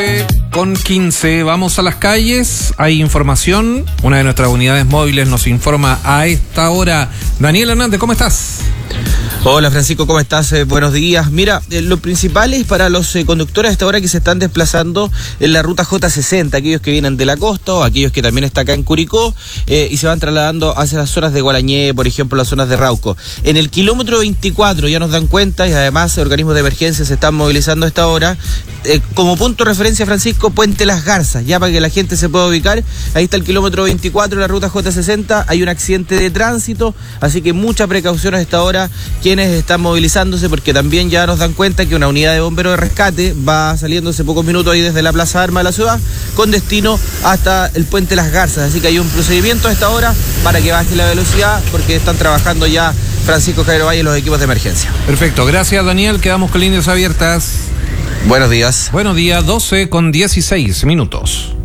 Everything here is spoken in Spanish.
Con 15, vamos a las calles, hay información, una de nuestras unidades móviles nos informa a esta hora. Daniel Hernández, ¿cómo estás? Hola Francisco, ¿cómo estás? Buenos días. Mira, lo principal es para los conductores a esta hora que se están desplazando en la ruta J60, aquellos que vienen de la costa o aquellos que también están acá en Curicó y se van trasladando hacia las zonas de Gualañé, por ejemplo, las zonas de Rauco. En el kilómetro 24 ya nos dan cuenta y además organismos de emergencia se están movilizando a esta hora. Como punto de referencia, Francisco, Puente Las Garzas, ya para que la gente se pueda ubicar. Ahí está el kilómetro 24 de la ruta J60, hay un accidente de tránsito, así que mucha precaución a esta hora quienes están movilizándose, porque también ya nos dan cuenta que una unidad de bomberos de rescate va saliendo hace pocos minutos ahí desde la Plaza de Armas de la ciudad con destino hasta el Puente Las Garzas, así que hay un procedimiento a esta hora para que baje la velocidad porque están trabajando ya Francisco Javier Valle y los equipos de emergencia. Perfecto, gracias Daniel, quedamos con líneas abiertas. Buenos días. Buenos días, 12:16 minutos.